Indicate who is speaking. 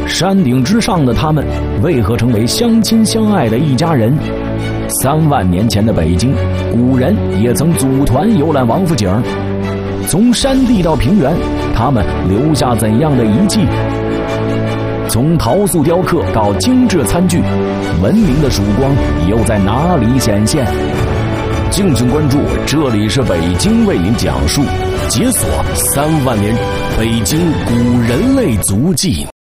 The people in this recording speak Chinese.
Speaker 1: 山顶之上的他们为何成为相亲相爱的一家人？3万年前的北京，古人也曾组团游览王府井。从山地到平原，他们留下怎样的遗迹？从陶塑雕刻到精致餐具，文明的曙光又在哪里显现？敬请关注，这里是北京为您讲述，解锁3万年北京古人类足迹。